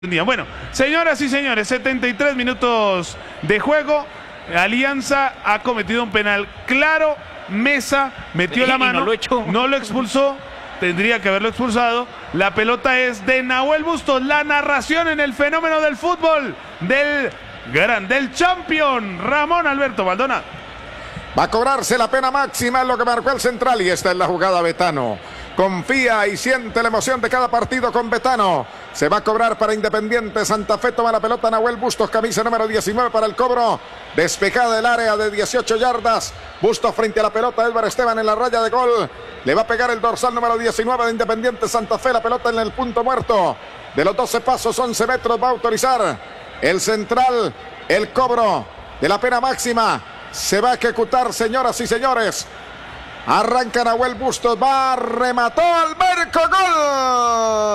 Bueno, señoras y señores, 73 minutos de juego. Alianza ha cometido un penal claro. Mesa metió la mano, no lo expulsó, tendría que haberlo expulsado. La pelota es de Nahuel Bustos. La narración en el fenómeno del fútbol del champion Ramón Alberto Baldona. Va a cobrarse la pena máxima en lo que marcó el central y esta es la jugada. Betano confía y siente la emoción de cada partido con Betano. Se va a cobrar para Independiente Santa Fe. Toma la pelota Nahuel Bustos, camisa número 19 para el cobro. Despejada del área de 18 yardas. Bustos frente a la pelota. Elber Esteban en la raya de gol. Le va a pegar el dorsal número 19 de Independiente Santa Fe. La pelota en el punto muerto. De los 12 pasos, 11 metros va a autorizar el central. El cobro de la pena máxima se va a ejecutar, señoras y señores. Arranca Nahuel Bustos, va, remató al marco, gol.